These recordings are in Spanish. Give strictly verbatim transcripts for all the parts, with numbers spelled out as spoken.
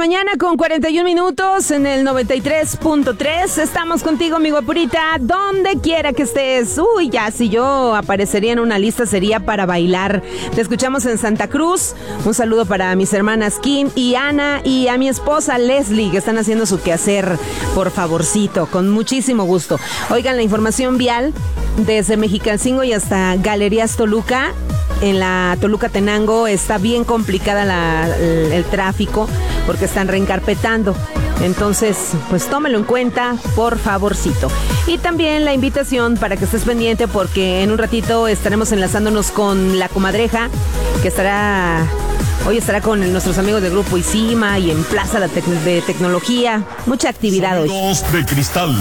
mañana con cuarenta y un minutos en el noventa y tres punto tres. Estamos contigo, mi guapurita, donde quiera que estés. Uy, ya si yo aparecería en una lista sería para bailar. Te escuchamos en Santa Cruz. Un saludo para mis hermanas Kim y Ana y a mi esposa Leslie, que están haciendo su quehacer, por favorcito, con muchísimo gusto. Oigan, la información vial desde Mexicalcingo y hasta Galerías Toluca. En la Toluca-Tenango está bien complicada la, el, el tráfico porque están reencarpetando. Entonces, pues tómelo en cuenta, por favorcito. Y también la invitación para que estés pendiente porque en un ratito estaremos enlazándonos con La Comadreja, que estará... Hoy estará con nuestros amigos del Grupo Isima y en Plaza de, Tec- de Tecnología. Mucha actividad hoy. Sonidos de cristal.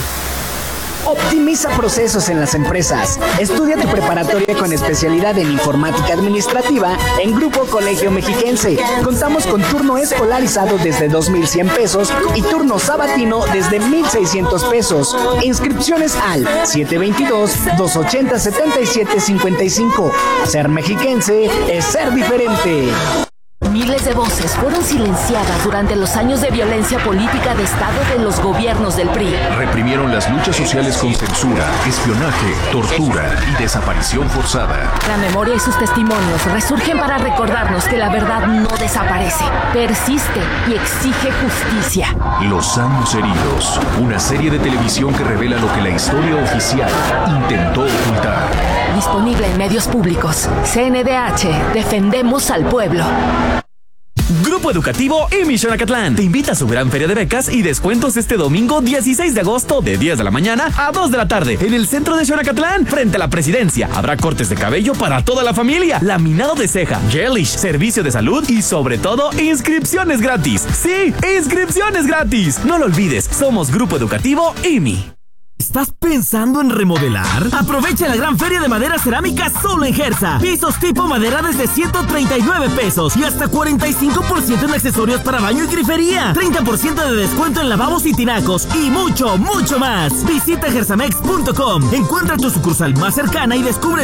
Optimiza procesos en las empresas. Estudia tu preparatoria con especialidad en informática administrativa en Grupo Colegio Mexiquense. Contamos con turno escolarizado desde dos mil cien pesos y turno sabatino desde mil seiscientos pesos. Inscripciones al siete dos dos, dos ocho cero, siete siete cinco cinco. Ser mexiquense es ser diferente. Miles de voces fueron silenciadas durante los años de violencia política de Estado de los gobiernos del P R I. Reprimieron las luchas sociales con censura, espionaje, tortura y desaparición forzada. La memoria y sus testimonios resurgen para recordarnos que la verdad no desaparece, persiste y exige justicia. Los años heridos, una serie de televisión que revela lo que la historia oficial intentó ocultar. Disponible en medios públicos. C N D H, defendemos al pueblo. Grupo Educativo I M I Xonacatlán te invita a su gran feria de becas y descuentos este domingo dieciséis de agosto de diez de la mañana a dos de la tarde en el centro de Xonacatlán, frente a la presidencia. Habrá cortes de cabello para toda la familia, laminado de ceja, gelish, servicio de salud y sobre todo inscripciones gratis. ¡Sí! ¡Inscripciones gratis! No lo olvides, somos Grupo Educativo I M I. ¿Estás pensando en remodelar? Aprovecha la gran feria de madera cerámica solo en Gersa. Pisos tipo madera desde ciento treinta y nueve pesos y hasta cuarenta y cinco por ciento en accesorios para baño y grifería. treinta por ciento de descuento en lavabos y tinacos y mucho, mucho más. Visita gersamex punto com. Encuentra tu sucursal más cercana y descubre